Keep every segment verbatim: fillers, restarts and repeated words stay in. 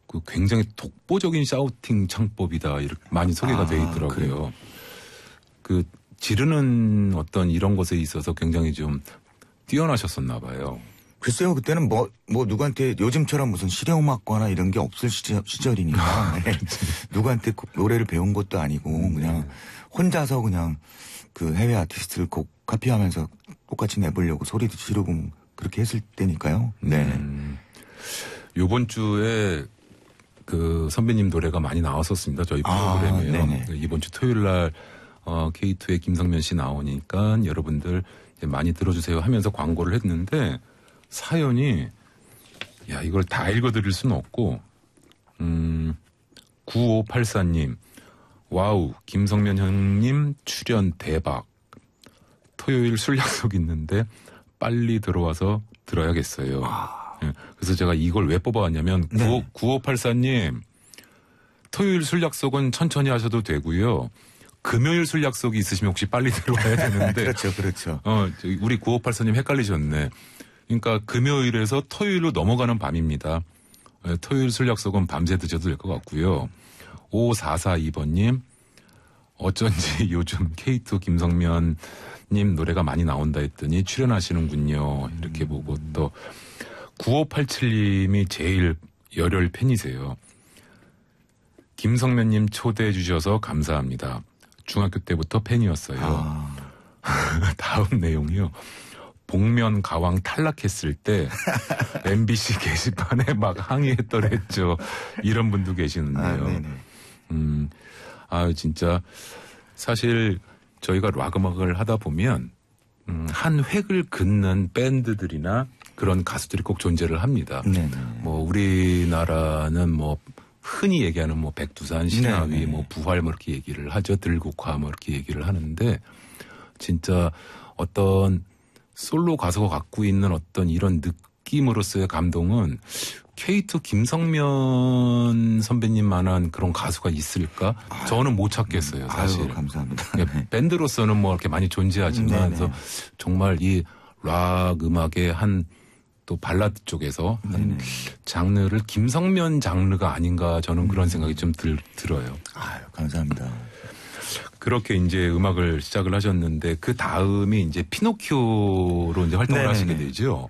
그 굉장히 독보적인 샤우팅 창법이다 이렇게 많이 소개가 아, 돼 있더라고요. 그래요? 그 지르는 어떤 이런 것에 있어서 굉장히 좀 뛰어나셨었나 봐요. 글쎄요, 그때는 뭐, 뭐, 누구한테 요즘처럼 무슨 실용음악과나 이런 게 없을 시절, 시절이니까. 네. 누구한테 노래를 배운 것도 아니고, 그냥 혼자서 그냥 그 해외 아티스트를 곡 카피하면서 똑같이 내보려고 소리도 지르고 그렇게 했을 때니까요. 네. 음. 요번 주에 그 선배님 노래가 많이 나왔었습니다. 저희 프로그램에요. 아, 이번 주 토요일 날 어, 케이투의 김성면 씨 나오니까 여러분들 이제 많이 들어주세요 하면서 광고를 했는데 사연이 야 이걸 다 읽어드릴 수는 없고 음, 구오팔사 님 와우 김성면 형님 출연 대박 토요일 술 약속 있는데 빨리 들어와서 들어야겠어요. 아. 네, 그래서 제가 이걸 왜 뽑아왔냐면 네. 구오팔사 님 토요일 술 약속은 천천히 하셔도 되고요. 금요일 술 약속이 있으시면 혹시 빨리 들어와야 되는데 그렇죠. 그렇죠. 어, 우리 구오팔사 님 헷갈리셨네. 그러니까 금요일에서 토요일로 넘어가는 밤입니다. 네, 토요일 술 약속은 밤새 드셔도 될 것 같고요. 오사사이 번님 어쩐지 요즘 케이투 김성면 님 노래가 많이 나온다 했더니 출연하시는군요. 이렇게 보고 또 구오팔칠 님이 제일 열혈 팬이세요. 김성면님 초대해 주셔서 감사합니다. 중학교 때부터 팬이었어요. 아. 다음 내용이요. 복면 가왕 탈락했을 때 엠비씨 게시판에 막 항의했더랬죠. 이런 분도 계시는데요. 아, 음, 아 진짜 사실 저희가 락 음악을 하다 보면 음, 한 획을 긋는 밴드들이나 그런 가수들이 꼭 존재를 합니다. 네네. 뭐 우리나라는 뭐 흔히 얘기하는 뭐 백두산, 신화위, 네네. 뭐 부활 뭐 이렇게 얘기를 하죠. 들국화 뭐 이렇게 얘기를 하는데 진짜 어떤 솔로 가수가 갖고 있는 어떤 이런 느낌으로서의 감동은 케이투 김성면 선배님만한 그런 가수가 있을까? 아유, 저는 못 찾겠어요, 사실. 아유, 감사합니다. 밴드로서는 뭐 이렇게 많이 존재하지만 그래서 정말 이 락 음악의 한 또 발라드 쪽에서 한 장르를 김성면 장르가 아닌가 저는 그런 생각이 좀 들, 들어요. 아유, 감사합니다. 그렇게 이제 음악을 시작을 하셨는데 그 다음이 이제 피노키오로 이제 활동을 네네네. 하시게 되죠.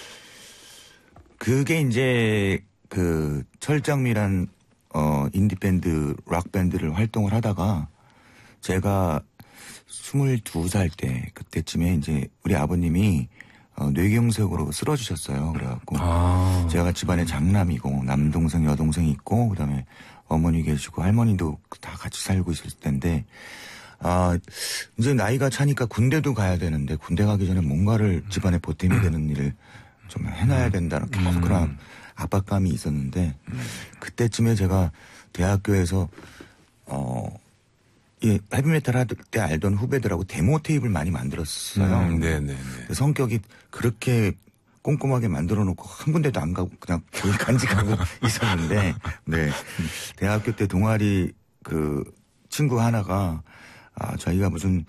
그게 이제 그 철장미란 어 인디밴드 락밴드를 활동을 하다가 제가 스물두 살 때 그때쯤에 이제 우리 아버님이 어, 뇌경색으로 쓰러지셨어요. 그래갖고 아. 제가 집안에 장남이고 남동생 여동생이 있고 그다음에 어머니 계시고 할머니도 다 같이 살고 있을 텐데 아 이제 나이가 차니까 군대도 가야 되는데 군대 가기 전에 뭔가를 집안에 보탬이 되는 일을 좀 해놔야 된다는 계속 그런 압박감이 있었는데 그때쯤에 제가 대학교에서 어 이 헤비메탈 할 때 알던 후배들하고 데모 테이프를 많이 만들었어요. 음, 네네. 성격이 그렇게 꼼꼼하게 만들어 놓고 한 군데도 안 가고 그냥 거기 간직하고 있었는데, 네. 대학교 때 동아리 그 친구 하나가 아, 저희가 무슨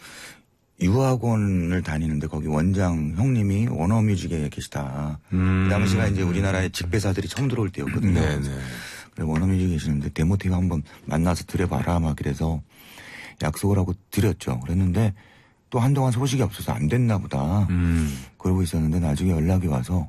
유학원을 다니는데 거기 원장 형님이 워너뮤직에 계시다. 음. 그 당시가 이제 우리나라의 직배사들이 처음 들어올 때였거든요. 네네. 그래 워너뮤직에 계시는데 데모 테이프 한번 만나서 들여봐라 막 그래서 약속을 하고 드렸죠. 그랬는데 또 한동안 소식이 없어서 안 됐나 보다. 음. 그러고 있었는데 나중에 연락이 와서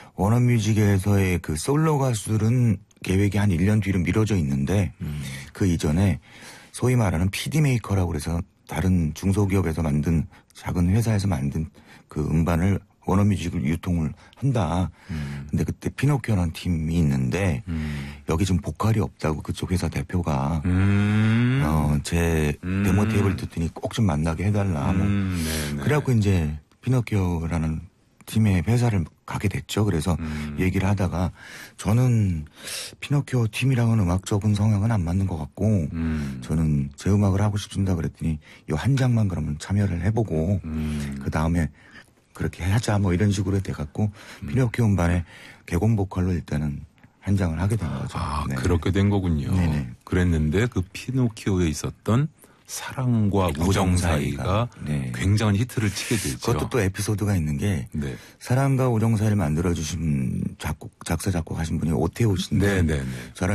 워너뮤직에서의 그 솔로 가수들은 계획이 한 일 년 뒤로 미뤄져 있는데 음. 그 이전에 소위 말하는 피디메이커라고 그래서 다른 중소기업에서 만든 작은 회사에서 만든 그 음반을 워너뮤직을 유통을 한다. 음. 근데 그때 피노키오라는 팀이 있는데 음. 여기 지금 보컬이 없다고 그쪽 회사 대표가 음. 어, 제 음. 데모 테이프를 듣더니 꼭 좀 만나게 해달라. 음. 뭐. 그래갖고 이제 피노키오라는 팀의 회사를 가게 됐죠. 그래서 음. 얘기를 하다가 저는 피노키오 팀이랑은 음악적인 성향은 안 맞는 것 같고 음. 저는 제 음악을 하고 싶습니다. 그랬더니 이 한 장만 그러면 참여를 해보고 음. 그 다음에 그렇게 하자 뭐 이런 식으로 돼갖고 음. 피노키오 음반에 개공 보컬로 일단은 한 장을 하게 된 거죠. 아 네네. 그렇게 된 거군요. 네네. 그랬는데 그 피노키오에 있었던 사랑과 우정 사이가 네. 굉장한 히트를 치게 되죠. 그것도 또 에피소드가 있는 게 네. 사랑과 우정 사이를 만들어주신 작곡 작사 작곡하신 분이 오태호 씨인데 저랑